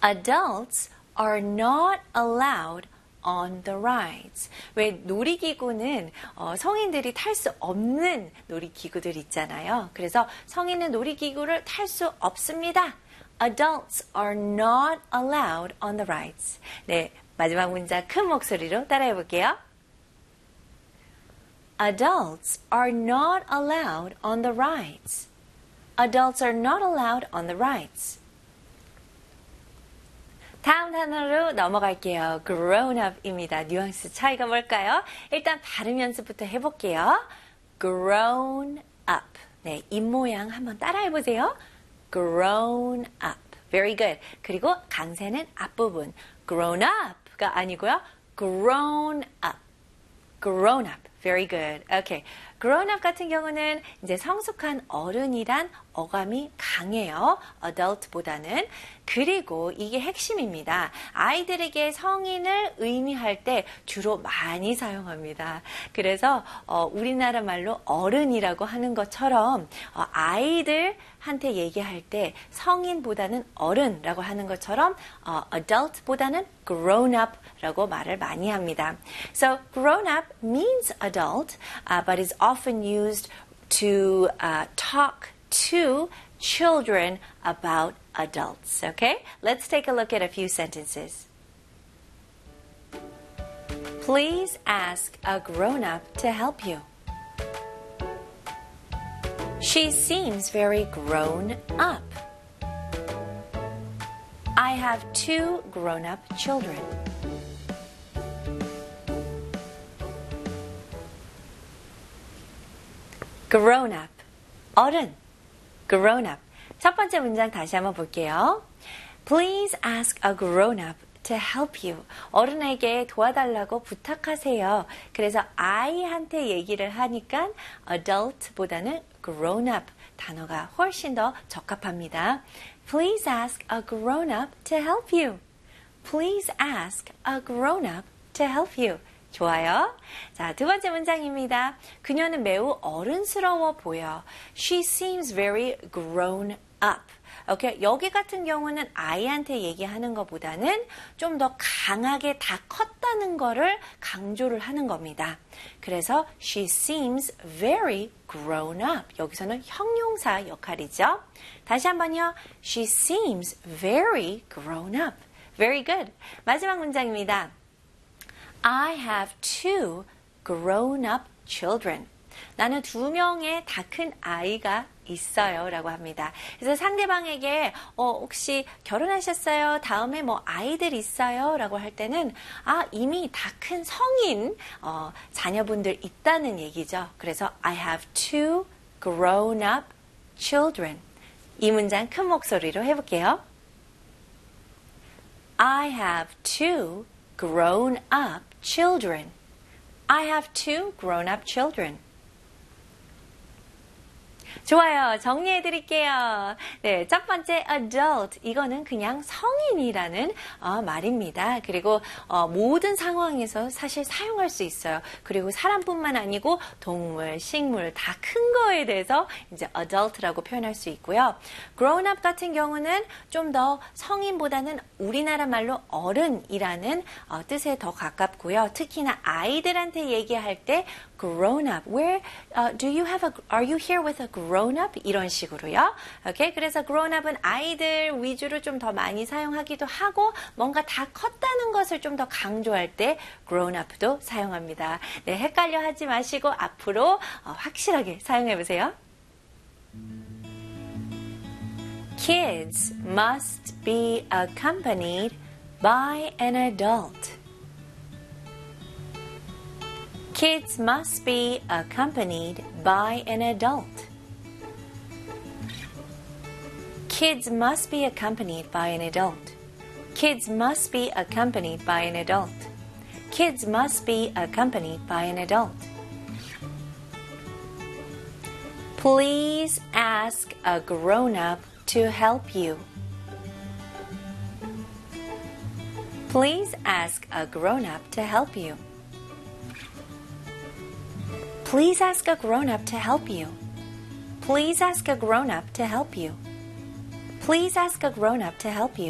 Adults are not allowed on the rides. 왜 놀이기구는 성인들이 탈 수 없는 놀이기구들 있잖아요. 그래서 성인은 놀이기구를 탈 수 없습니다. Adults are not allowed on the rides. 네, 마지막 문장 큰 목소리로 따라해 볼게요. Adults are not allowed on the rides. Adults are not allowed on the rides. 다음 단어로 넘어갈게요. grown up입니다. 뉘앙스 차이가 뭘까요? 일단 발음 연습부터 해볼게요. grown up. 네, 입모양 한번 따라해보세요. grown up. Very good. 그리고 강세는 앞부분. grown up가 아니고요. grown up. grown up. Very good. Okay. grown up 같은 경우는 이제 성숙한 어른이란 어감이 강해요. adult보다는. 그리고 이게 핵심입니다. 아이들에게 성인을 의미할 때 주로 많이 사용합니다. 그래서 우리나라 말로 어른이라고 하는 것처럼 아이들한테 얘기할 때 성인보다는 어른이라고 하는 것처럼 adult보다는 grown up라고 말을 많이 합니다. So grown up means adult, but is often used to talk to children about adults. Okay? Let's take a look at a few sentences. Please ask a grown-up to help you. She seems very grown up. I have 2 grown-up children. grown up, 어른, grown up. 첫 번째 문장 다시 한번 볼게요. Please ask a grown up to help you. 어른에게 도와달라고 부탁하세요. 그래서 아이한테 얘기를 하니까 adult보다는 grown up 단어가 훨씬 더 적합합니다. Please ask a grown up to help you. Please ask a grown up to help you. 좋아요. 자, 두 번째 문장입니다. 그녀는 매우 어른스러워 보여. She seems very grown up. 오케이, 여기 같은 경우는 아이한테 얘기하는 것보다는 좀 더 강하게 다 컸다는 거를 강조를 하는 겁니다. 그래서 she seems very grown up. 여기서는 형용사 역할이죠. 다시 한번요. She seems very grown up. Very good. 마지막 문장입니다. I have 2 grown-up children. 나는 2명의 다 큰 아이가 있어요 라고 합니다. 그래서 상대방에게 혹시 결혼하셨어요? 다음에 뭐 아이들 있어요? 라고 할 때는 이미 다 큰 성인 자녀분들 있다는 얘기죠. 그래서 I have 2 grown-up children. 이 문장 큰 목소리로 해볼게요. I have 2 grown-up children. I have 2 grown-up children. 좋아요. 정리해 드릴게요. 네, 첫 번째 adult. 이거는 그냥 성인이라는 말입니다. 그리고 모든 상황에서 사실 사용할 수 있어요. 그리고 사람뿐만 아니고 동물, 식물 다 큰 거에 대해서 이제 adult라고 표현할 수 있고요. grown up 같은 경우는 좀 더 성인보다는 우리나라 말로 어른이라는 뜻에 더 가깝고요. 특히나 아이들한테 얘기할 때 grown up. Where are you here with a grown up? 이런 식으로요. 오케이. 그래서 grown up은 아이들 위주로 좀 더 많이 사용하기도 하고 뭔가 다 컸다는 것을 좀 더 강조할 때 grown up도 사용합니다. 네, 헷갈려 하지 마시고 앞으로 확실하게 사용해 보세요. Kids must be accompanied by an adult. Kids must be accompanied by an adult. Kids must be accompanied by an adult. Kids must be accompanied by an adult. Kids must be accompanied by an adult. Please ask a grown-up to help you. Please ask a grown-up to help you. Please ask a grown-up to help you. Please ask a grown-up to help you. Please ask a grown-up to help you.